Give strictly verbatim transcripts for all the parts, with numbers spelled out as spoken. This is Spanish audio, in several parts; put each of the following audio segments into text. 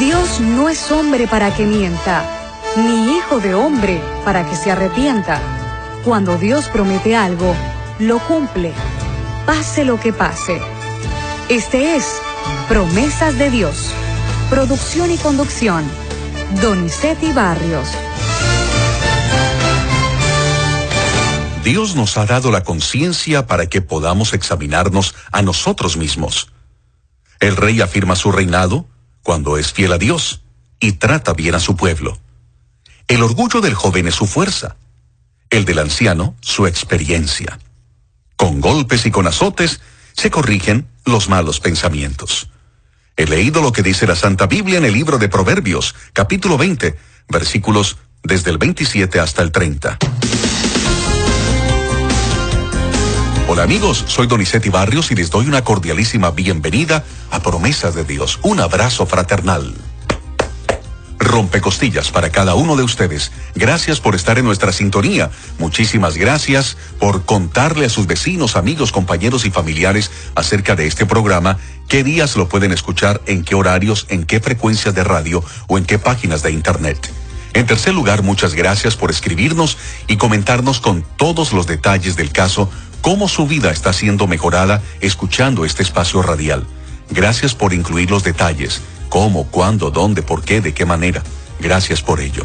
Dios no es hombre para que mienta, ni hijo de hombre para que se arrepienta. Cuando Dios promete algo, lo cumple, pase lo que pase. Este es Promesas de Dios. Producción y conducción, Donizetti Barrios. Dios nos ha dado la conciencia para que podamos examinarnos a nosotros mismos. El rey afirma su reinado cuando es fiel a Dios y trata bien a su pueblo. El orgullo del joven es su fuerza, el del anciano su experiencia. Con golpes y con azotes se corrigen los malos pensamientos. He leído lo que dice la Santa Biblia en el libro de Proverbios, capítulo veinte, versículos desde el veintisiete hasta el treinta. Hola amigos, soy Donizetti Barrios y les doy una cordialísima bienvenida a Promesas de Dios. Un abrazo fraternal. Rompecostillas para cada uno de ustedes. Gracias por estar en nuestra sintonía. Muchísimas gracias por contarle a sus vecinos, amigos, compañeros y familiares acerca de este programa. ¿Qué días lo pueden escuchar? ¿En qué horarios? ¿En qué frecuencias de radio? ¿O en qué páginas de internet? En tercer lugar, muchas gracias por escribirnos y comentarnos con todos los detalles del caso cómo su vida está siendo mejorada escuchando este espacio radial. Gracias por incluir los detalles. ¿Cómo, cuándo, dónde, por qué, de qué manera? Gracias por ello.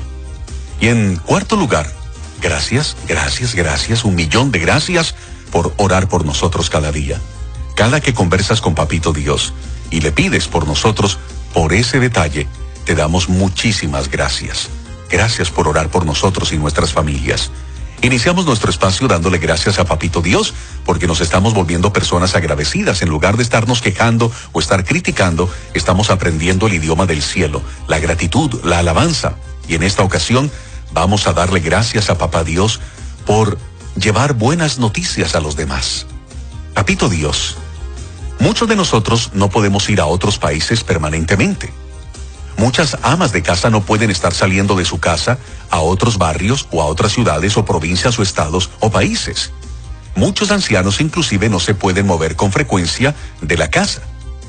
Y en cuarto lugar, gracias, gracias, gracias, un millón de gracias por orar por nosotros cada día. Cada que conversas con Papito Dios y le pides por nosotros, por ese detalle, te damos muchísimas gracias. Gracias por orar por nosotros y nuestras familias. Iniciamos nuestro espacio dándole gracias a Papito Dios porque nos estamos volviendo personas agradecidas. En lugar de estarnos quejando o estar criticando, estamos aprendiendo el idioma del cielo, la gratitud, la alabanza. Y en esta ocasión vamos a darle gracias a Papá Dios por llevar buenas noticias a los demás. Papito Dios, muchos de nosotros no podemos ir a otros países permanentemente. Muchas amas de casa no pueden estar saliendo de su casa a otros barrios o a otras ciudades o provincias o estados o países. Muchos ancianos inclusive no se pueden mover con frecuencia de la casa.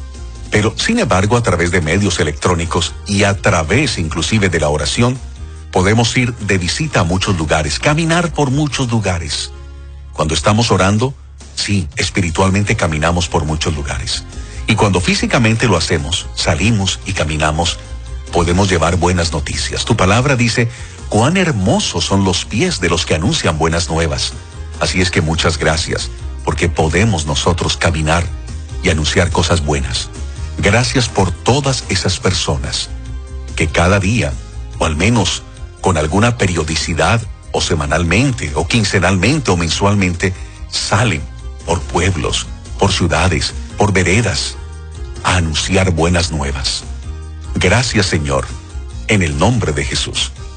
Pero, sin embargo, a través de medios electrónicos y a través inclusive de la oración, podemos ir de visita a muchos lugares, caminar por muchos lugares. Cuando estamos orando, sí, espiritualmente caminamos por muchos lugares. Y cuando físicamente lo hacemos, salimos y caminamos, podemos llevar buenas noticias. Tu palabra dice, cuán hermosos son los pies de los que anuncian buenas nuevas. Así es que muchas gracias, porque podemos nosotros caminar y anunciar cosas buenas. Gracias por todas esas personas que cada día, o al menos con alguna periodicidad, o semanalmente, o quincenalmente, o mensualmente, salen por pueblos, por ciudades, por veredas, a anunciar buenas nuevas. Gracias, Señor, en el nombre de Jesús.